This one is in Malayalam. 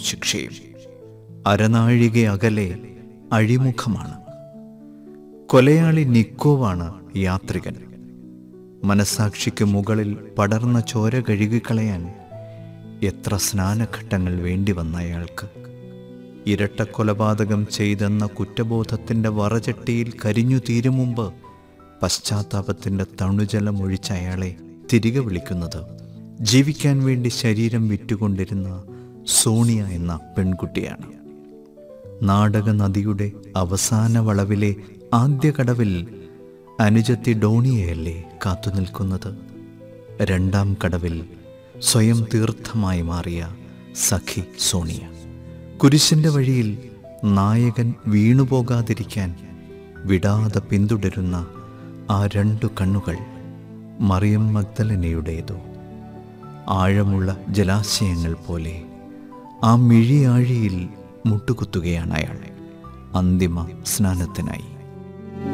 ശിക്ഷയും. അരനാഴിക അകലെ അഴിമുഖമാണ്. കൊലയാളി നിക്കോവാണ് യാത്രികൻ. മനസാക്ഷിക്ക് മുകളിൽ പടർന്ന ചോര കഴുകിക്കളയാൻ എത്ര സ്നാനഘട്ടങ്ങൾ വേണ്ടി വന്ന അയാൾക്ക്. ഇരട്ട കൊലപാതകം ചെയ്തെന്ന കുറ്റബോധത്തിൻ്റെ വറചട്ടിയിൽ കരിഞ്ഞു തീരും മുമ്പ് പശ്ചാത്താപത്തിൻ്റെ തണുജലം ഒഴിച്ച അയാളെ തിരികെ വിളിക്കുന്നത് ജീവിക്കാൻ വേണ്ടി ശരീരം വിറ്റുകൊണ്ടിരുന്ന സോണിയ എന്ന പെൺകുട്ടിയാണ്. നാടക നദിയുടെ അവസാന വളവിലെ ആദ്യ കടവിൽ അനുജത്തി ഡോണിയയല്ലേ കാത്തുനിൽക്കുന്നത്? രണ്ടാം കടവിൽ സ്വയം തീർത്ഥമായി മാറിയ സഖി സോണിയ. കുരിശിൻ്റെ വഴിയിൽ നായകൻ വീണുപോകാതിരിക്കാൻ വിടാതെ പിന്തുടരുന്ന ആ രണ്ടു കണ്ണുകൾ മറിയം മഗ്ദലനയുടേതോ? ആഴമുള്ള ജലാശയങ്ങൾ പോലെ ആ മിഴിയാഴിയിൽ മുട്ടുകുത്തുകയാണ് അയാൾ അന്തിമ സ്നാനത്തിനായി.